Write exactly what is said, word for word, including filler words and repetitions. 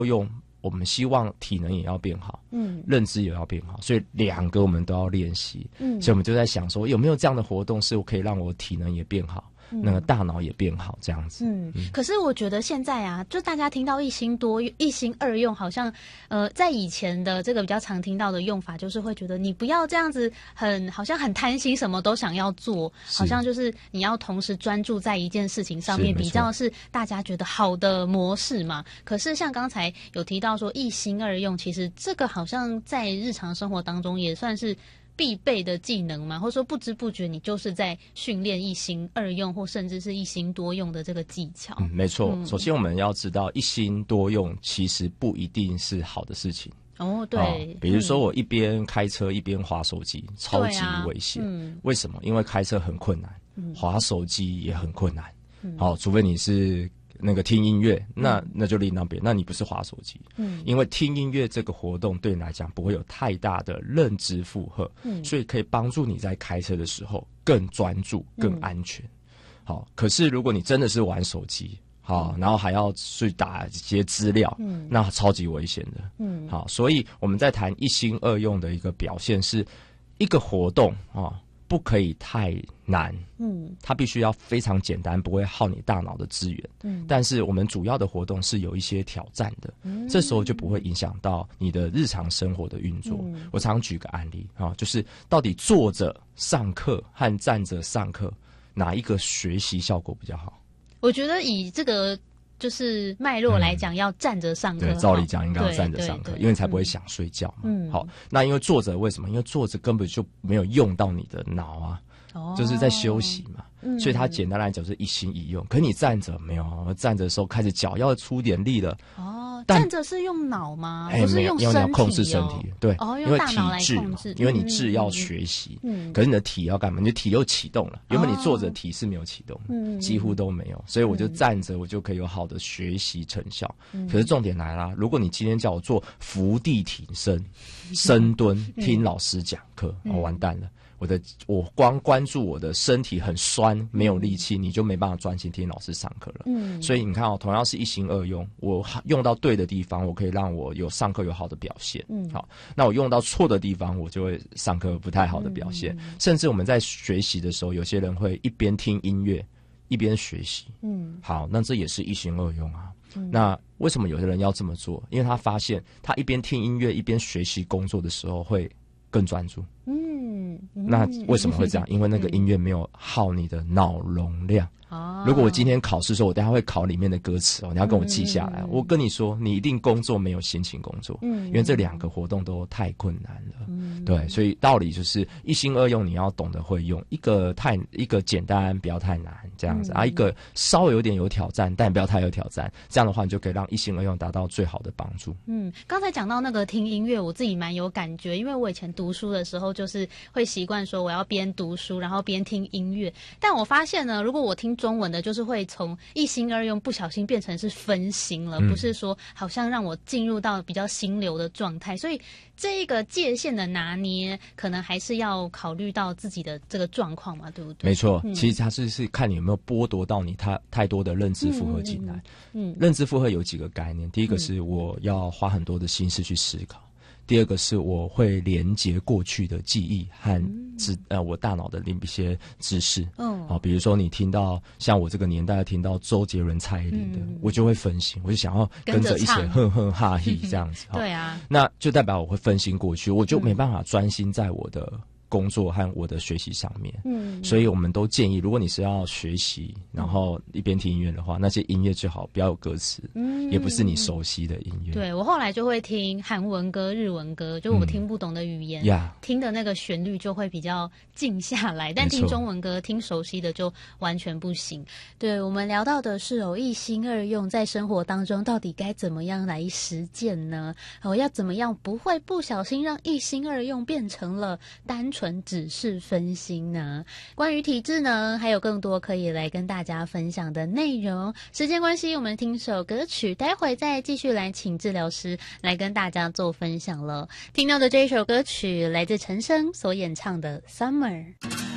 用，我们希望体能也要变好， 嗯， 认知也要变好，所以两个我们都要练习。 嗯， 所以我们就在想说，有没有这样的活动是可以让我体能也变好， 嗯、 那个大脑也变好这样子。 嗯，嗯可是我觉得现在啊，就大家听到一心多一心二用，好像呃，在以前的这个比较常听到的用法，就是会觉得你不要这样子很好像很贪心，什么都想要做，好像就是你要同时专注在一件事情上面，比较是大家觉得好的模式嘛。可是像刚才有提到说一心二用，其实这个好像在日常生活当中也算是必备的技能嘛，或者说不知不觉你就是在训练一心二用，或甚至是一心多用的这个技巧。 嗯，没错、嗯。首先我们要知道，一心多用其实不一定是好的事情。 哦，对。 哦、比如说我一边开车一边滑手机，嗯、超级危险、啊嗯。为什么？因为开车很困难，嗯、滑手机也很困难。好、嗯哦，除非你是那个听音乐，那、嗯、那就另当别论，那你不是滑手机，嗯，因为听音乐这个活动对你来讲不会有太大的认知负荷，嗯，所以可以帮助你在开车的时候更专注、更安全。好、嗯，可是如果你真的是玩手机，好，然后还要去打一些资料，嗯，那超级危险的，嗯，好，所以我们在谈一心二用的一个表现是一个活动啊。不可以太难，嗯，它必须要非常简单，不会耗你大脑的资源，嗯，但是我们主要的活动是有一些挑战的，嗯，这时候就不会影响到你的日常生活的运作。嗯、我常举个案例啊，就是到底坐着上课和站着上课，哪一个学习效果比较好？ 我觉得以这个。就是脉络来讲，要站着上课。 对，照理讲应该要站着上课，因为你才不会想睡觉嘛。嗯，好，那因为坐着为什么？因为坐着根本就没有用到你的脑啊，哦、就是在休息嘛。嗯，所以它简单来讲是一心一用。可是你站着没有？站着的时候开始脚要出点力了。 哦，站着是用脑吗？ 哎， 不是用身体、哦、 因为你要控制身体。对， 哦， 因为大脑来体质嘛，因为你智要学习。嗯，可是你的体要干嘛？你的体又启动了。原本你坐着体是没有启动的，嗯，几乎都没有。所以我就站着，我就可以有好的学习成效。嗯，可是重点来啦，如果你今天叫我做伏地挺身、深蹲，听老师讲课，我、嗯哦、完蛋了。我的我光关注我的身体很酸，没有力气，你就没办法专心听老师上课了。嗯，所以你看哦，同样是一心二用，我用到对的地方，我可以让我有上课有好的表现。嗯，好，那我用到错的地方，我就会上课不太好的表现。嗯、甚至我们在学习的时候，有些人会一边听音乐一边学习。嗯，好，那这也是一心二用啊。嗯、那为什么有些人要这么做？因为他发现他一边听音乐一边学习工作的时候会更专注。嗯，那为什么会这样？因为那个音乐没有耗你的脑容量。哦，如果我今天考试的时候，我等一下会考里面的歌词哦，你要跟我记下来。嗯、我跟你说，你一定工作没有心情工作，嗯，因为这两个活动都太困难了。嗯，对，所以道理就是一心二用，你要懂得会用，一个太一个简单，不要太难这样子、嗯、啊，一个稍微有点有挑战，但不要太有挑战，这样的话你就可以让一心二用达到最好的帮助。 嗯，刚才讲到那个听音乐，我自己蛮有感觉，因为我以前读书的时候就是会习惯说我要边读书然后边听音乐，但我发现呢，如果我听中文的，就是会从一心二用不小心变成是分心了、嗯、不是说好像让我进入到比较心流的状态，所以这个界限的拿捏可能还是要考虑到自己的这个状况嘛，对不对？ 没错、嗯、其实它是是看你有没有剥夺到你太太多的认知负荷进来。 嗯, 嗯, 嗯，认知负荷有几个概念，第一个是我要花很多的心思去思考，第二个是我会连接过去的记忆和知、嗯、呃我大脑的另一些知识。嗯，好，比如说你听到像我这个年代听到周杰伦、蔡依林的、嗯，我就会分心，我就想要跟着一起哼哼哈嘿这样子。 对啊， 那就代表我会分心过去，我就没办法专心在我的工作和我的学习上面。嗯，所以我们都建议，如果你是要学习然后一边听音乐的话，那些音乐最好不要有歌词，嗯，也不是你熟悉的音乐。 对，我后来就会听韩文歌、日文歌，就我听不懂的语言、嗯、听的那个旋律就会比较静下来，但听中文歌听熟悉的就完全不行。对，我们聊到的是哦，一心二用在生活当中到底该怎么样来实践呢？哦，要怎么样不会不小心让一心二用变成了单纯只是分心呢？关于体质呢，还有更多可以来跟大家分享的内容。时间关系，我们听首歌曲，待会再继续来请治疗师来跟大家做分享了。听到的这一首歌曲来自陈升所演唱的《Summer》。